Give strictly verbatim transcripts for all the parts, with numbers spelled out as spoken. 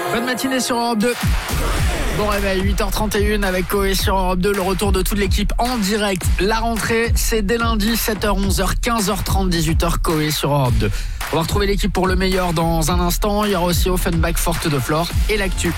Bonne matinée sur Europe deux. Bon réveil, huit heures trente et une avec Coé sur Europe deux. Le retour de toute l'équipe en direct. La rentrée, c'est dès lundi, sept heures, onze heures, quinze heures trente, dix-huit heures, Coé sur Europe deux. On va retrouver l'équipe pour le meilleur dans un instant. Il y aura aussi Offenbach, Forte de Flore et l'actu.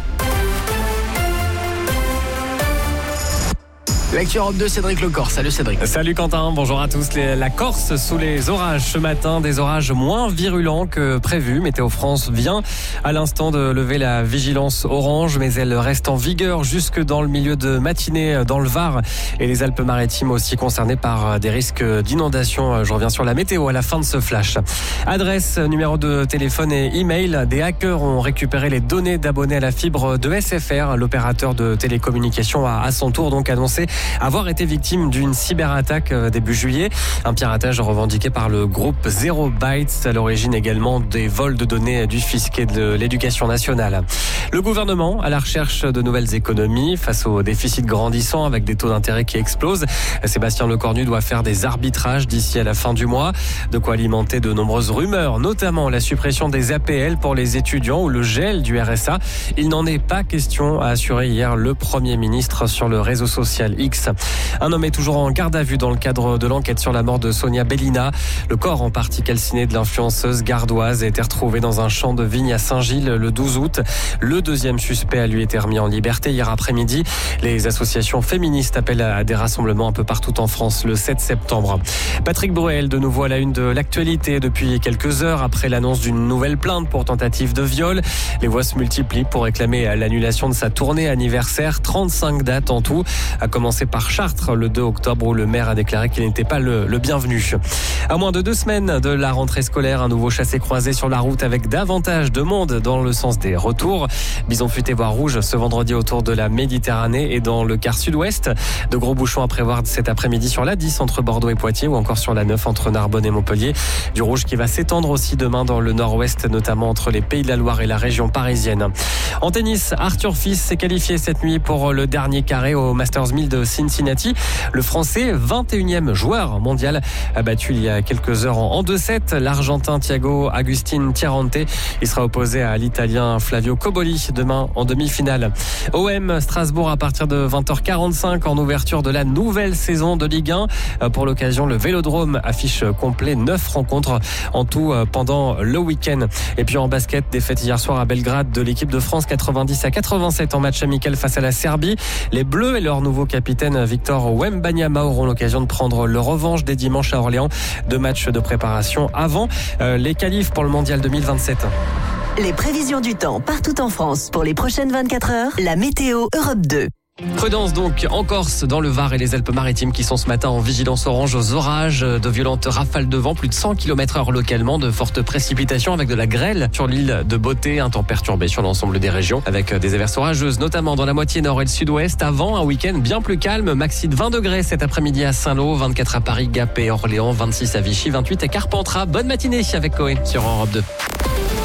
L'actu Europe deux, Cédric Lecor. Salut Cédric. Salut Quentin, bonjour à tous. Les, la Corse sous les orages ce matin, des orages moins virulents que prévu. Météo France vient à l'instant de lever la vigilance orange, mais elle reste en vigueur jusque dans le milieu de matinée dans le Var et les Alpes-Maritimes aussi concernées par des risques d'inondation. Je reviens sur la météo à la fin de ce flash. Adresse, numéro de téléphone et email. Des hackers ont récupéré les données d'abonnés à la fibre de S F R. L'opérateur de télécommunications a à son tour donc annoncé avoir été victime d'une cyberattaque début juillet. Un piratage revendiqué par le groupe Zero Bytes, à l'origine également des vols de données du fisc et de l'éducation nationale. Le gouvernement à la recherche de nouvelles économies face au déficit grandissant avec des taux d'intérêt qui explosent. Sébastien Lecornu doit faire des arbitrages d'ici à la fin du mois. De quoi alimenter de nombreuses rumeurs, notamment la suppression des A P L pour les étudiants ou le gel du R S A. Il n'en est pas question, a assuré hier le Premier ministre sur le réseau social X. Un homme est toujours en garde à vue dans le cadre de l'enquête sur la mort de Sonia Bellina. Le corps en partie calciné de l'influenceuse gardoise a été retrouvé dans un champ de vigne à Saint-Gilles le douze août. Le deuxième suspect a lui été remis en liberté hier après-midi. Les associations féministes appellent à des rassemblements un peu partout en France le sept septembre. Patrick Bruel, de nouveau à la une de l'actualité depuis quelques heures après l'annonce d'une nouvelle plainte pour tentative de viol. Les voix se multiplient pour réclamer l'annulation de sa tournée anniversaire. trente-cinq dates en tout, à commencer par Chartres le deux octobre où le maire a déclaré qu'il n'était pas le, le bienvenu. À moins de deux semaines de la rentrée scolaire, un nouveau chassé-croisé sur la route avec davantage de monde dans le sens des retours. Bison futé voire rouge ce vendredi autour de la Méditerranée et dans le quart sud-ouest. De gros bouchons à prévoir cet après-midi sur l'A dix entre Bordeaux et Poitiers ou encore sur l'A neuf entre Narbonne et Montpellier. Du rouge qui va s'étendre aussi demain dans le nord-ouest, notamment entre les Pays de la Loire et la région parisienne. En tennis, Arthur Fils s'est qualifié cette nuit pour le dernier carré au Masters mille de Cincinnati. Le Français, vingt et unième joueur mondial, a battu il y a quelques heures en deux sept l'Argentin Thiago Agustin Tirante. Il sera opposé à l'Italien Flavio Cobolli demain en demi-finale. O M Strasbourg à partir de vingt heures quarante-cinq en ouverture de la nouvelle saison de Ligue un. Pour l'occasion, le Vélodrome affiche complet neuf rencontres en tout pendant le week-end. Et puis en basket, défaite hier soir à Belgrade de l'équipe de France quatre-vingt-dix à quatre-vingt-sept en match amical face à la Serbie. Les Bleus et leur nouveau capitaine Victor Wembanyama auront l'occasion de prendre leur revanche dès dimanche à Orléans. Deux matchs de préparation avant euh, les qualifs pour le mondial deux mille vingt-sept. Les prévisions du temps partout en France pour les prochaines vingt-quatre heures. La météo Europe deux. Prudence donc en Corse, dans le Var et les Alpes-Maritimes qui sont ce matin en vigilance orange aux orages, de violentes rafales de vent, plus de cent kilomètres heure localement, de fortes précipitations avec de la grêle sur l'île de Beauté, un temps perturbé sur l'ensemble des régions avec des averses orageuses, notamment dans la moitié nord et le sud-ouest, avant un week-end bien plus calme, maxi de vingt degrés cet après-midi à Saint-Lô, vingt-quatre à Paris, Gap et Orléans, vingt-six à Vichy, vingt-huit à Carpentras. Bonne matinée avec Coé sur Europe deux.